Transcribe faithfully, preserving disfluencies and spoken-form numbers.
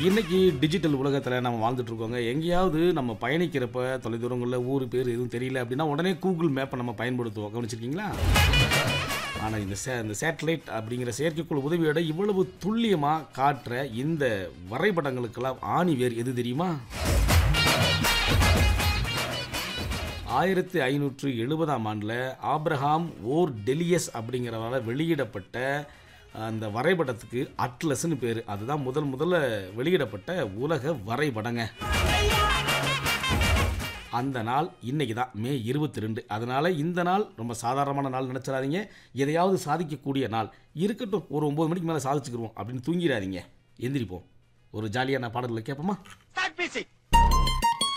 இன்னைக்கு டிஜிட்டல் உலகத்தில் நம்ம வாழ்ந்துட்டு இருக்கோங்க. எங்கேயாவது நம்ம பயணிக்கிறப்ப தொலைதூரங்களில் ஊர் பேர் எதுவும் தெரியல அப்படின்னா உடனே கூகுள் மேப்பை நம்ம பயன்படுத்துவோம். கவனிச்சிருக்கீங்களா? ஆனால் இந்த சே இந்த சேட்டலைட் அப்படிங்கிற செயற்கைக்கோள் உதவியோட இவ்வளவு துல்லியமாக காட்டுற இந்த வரைபடங்களுக்கெல்லாம் ஆணி வேர் எது தெரியுமா? ஆயிரத்தி ஐநூற்று எழுபதாம் ஆண்டில் ஆப்ரஹாம் ஓர் டெலியஸ் அப்படிங்கிறவரால் வெளியிடப்பட்ட அந்த வரைபடத்துக்கு அட்லஸ்ன்னு பேர். அதுதான் முதல் முதல்ல வெளியிடப்பட்ட உலக வரைபடங்க. அந்த நாள் இன்னைக்கு தான் மே இருபத்தி ரெண்டு. அதனால் இந்த நாள் ரொம்ப சாதாரணமான நாள் நினச்சிடாதீங்க. எதையாவது சாதிக்கக்கூடிய நாள் இருக்கட்டும். ஒரு ஒம்பது மணிக்கு மேலே சாதிச்சுக்கிடுவோம் அப்படின்னு தூங்கிடாதீங்க. எந்திரிப்போம். ஒரு ஜாலியான பாடல்களை கேட்போமா?